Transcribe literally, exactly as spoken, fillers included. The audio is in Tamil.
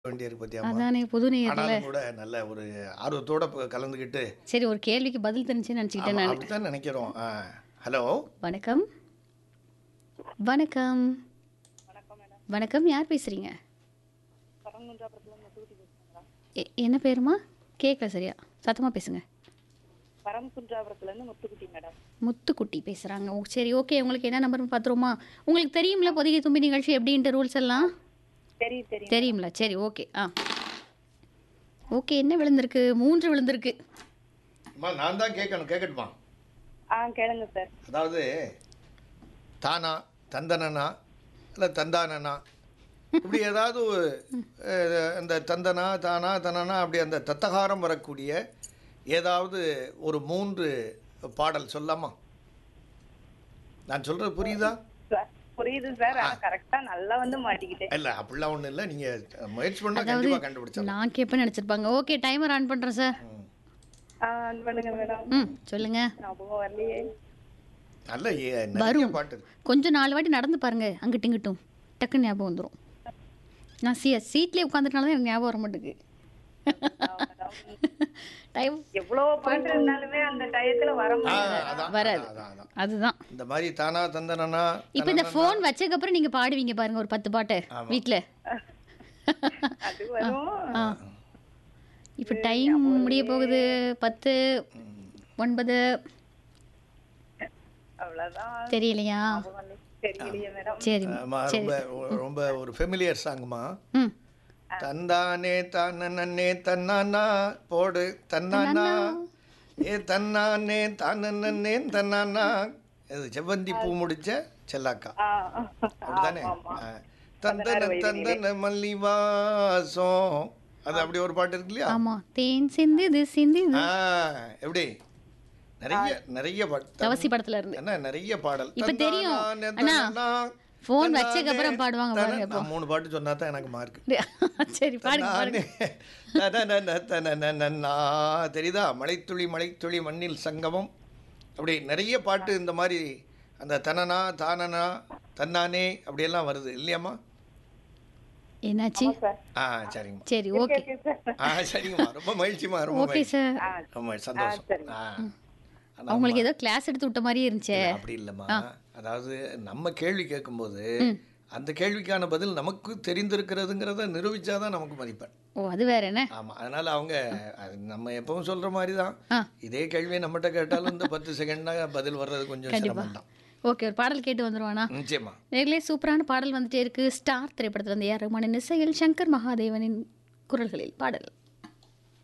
வேண்டியிருக்கு பத்தியாம்மா. அதானே புது நேயர்ல. ஆனாலும் கூட நல்ல ஒரு ஆர்வத்தோட ப கலந்துக்கிட்டு சரி ஒரு கேள்விக்கு பதில் தெரிஞ்சுன்னு நினச்சிக்கிட்டேன் ஆமா, நான். அப்படித்தான் நினைக்கிறோம். ஆ, ஹலோ வணக்கம். வணக்கம். வணக்கம் யார் பேசுறீங்க? எ- என்ன பேருமா? கேட்கல சரியா, சத்தமா பேசுங்க. பரமக்குன்றாபுரத்துலேருந்து முத்துக்குட்டி மேடம். முத்துக்குட்டி பேசுறாங்க. ஓ, சரி ஓகே. உங்களுக்கு என்ன நம்பர்னு பார்த்துருமா? உங்களுக்கு தெரியும்ல பொதிகை தும்பி நிகழ்ச்சி எப்படின்ட்டு ரூல்ஸ் எல்லாம் தெரியும் தெரியும் தெரியும்ல? சரி ஓகே. ஆ ஓகே. என்ன விழுந்திருக்கு? மூன்று விழுந்திருக்கு. அம்மா, நான் தான் கேட்கணும். கேட்கட்டுமா? ஆ கேளுங்க சார். அதாவது தானா தந்தனனா இல்லை தந்தானனா இப்படி ஏதாவது ஒரு, அஹ், அந்த தந்தனா தானா தனனா அப்படி அந்த தத்தகாரம் வரக்கூடிய ஏதாவது ஒரு மூன்று பாடல் சொல்லாமா? நான் சொல்றது புரியுதா? சார், புரியுது சார். ஆனா கரெக்டா நல்லா வந்து மாட்டிக்கிட்டேன். இல்லை, அப்படிலாம் ஒன்றும் இல்லை. நீங்கள் முயற்சி பண்ணால் அதாவது கண்டிப்பாக கண்டுபிடிச்சலாம். நான் கேட்பேன்னு நினச்சிருப்பாங்க. ஓகே, டைமர் ஆன் பண்ணுறேன் சார். ஆ ஆன் பண்ணுங்க மேடம். ம் சொல்லுங்க. ஞாபகம் வரலையே. நல்ல ஏ- நிறைய வரும். பாட்டு இருக்கு. கொஞ்சம் நாலு வாட்டி நடந்து பாருங்க, அங்கிட்டும் இங்கிட்டும் டக்குன்னு ஞாபகம் வந்துடும். நான் சீ சீட்லேயே உட்காந்துட்டனால தான் எனக்கு ஞாபகம் வர மாட்டேங்குது. டைம் எவ்வளவு பாட்டு இருந்தாலுமே அந்த டயத்துல வர ஆ, முடியல. அதான், வராது. அதான், அதான், அதான். அதுதான். இந்த மாதிரி தானா தந்தனனா இப்போ இந்த ஃபோன் வச்சதுக்கப்புறம் நீங்கள் பாடுவீங்க பாருங்க ஒரு பத்து பாட்டு ஆமா. வீட்டில். அது வரும். ஆ இப்போ டைம் முடிய போகுது. பத்து ஒன்பது அவ்வளவுதான். தெரியலையா? ஞாபகம் வரலையே. தெரியலையே மேடம். சரி ஆமா, சரி. ரொம்ப ரொம்ப ஒரு ஃபெமிலியர் சாங்மா. ம் தந்தானே தானே தன்னானா போடு தன்னானா ஏ தன்னானே தானே தன்னானா. இது செவ்வந்தி பூ முடிச்ச செல்லாக்கா ஆ, அப்படிதானே? ஆமா, ஆமா. ஆ. தந்தன தந்தன மல்லிவாசம், அது அப்படி ஒரு பாட்டு இருக்கு இல்லையா? ஆமா, தேன் சிந்துது சிந்துது. ஆ, எப்படி நிறைய நிறைய பாட்டு. தவசி படத்துல இருந்து. என்ன நிறைய பாடல். இப்ப தெரியும். தன்னானே அண்ணா, தன்னானா, ஃபோன் தன்னானே வச்சதுக்கு அப்புறம் பாடுவாங்க பாருங்க தன- இப்போ. நான் மூணு பாட்டு சொன்னா தான் எனக்கு மார்க். சரி பாடுங்க பாடுங்க. தெரியுதா? மலைத்துளி மலைத்துளி மண்ணில் சங்கமம், அப்படி நிறைய பாட்டு இந்த மாதிரி அந்த தனனா தானனா தன்னானே அப்படியெல்லாம் வருது இல்லையாம்மா? என்னாச்சு? சார். ஆ, சரிங்கம்மா. சரி ஓகே. Okay sir. ஆ, சரிங்கம்மா. ரொம்ப மகிழ்ச்சிம்மா. ரொம்ப ஓகே மகிழ்ச்சி. சார். ஆ, ரொம்ப சந்தோஷம். சரி. ஆ. ஆனா, அவங்களுக்கு ஏதோ கிளாஸ் எடுத்து விட்ட மாதிரியே இருந்துச்சே. இல்ல, அப்படி இல்லைம்மா. அதாவது நம்ம கேள்வி கேட்கும்போது அந்த கேள்விக்கான பதில் நமக்கு தெரிந்திருக்கிறதுங்கிறத நிரூபிச்சாதான் நமக்கு மதிப்பெண். ஓ அது வேற என்ன? ஆமா, அதனால அவங்க அது நம்ம எப்பவும் சொல்ற மாதிரி தான். ஆ இதே கேள்வியை நம்மகிட்ட கேட்டாலும் இந்த பத்து செகண்ட்னா பதில் வர்றது கொஞ்சம் கண்டிப்பா. சிரமம் தான். ஓகே, ஒரு பாடல் கேட்டு வந்துருவானா? நிச்சயமா. நேர்களே, சூப்பரான பாடல் வந்துட்டே இருக்கு. ஸ்டார் திரைப்படத்துல இருந்து ஏஆர் ரஹ்மானின் இசையில் சங்கர் மகாதேவனின் குரல்களில் பாடல்.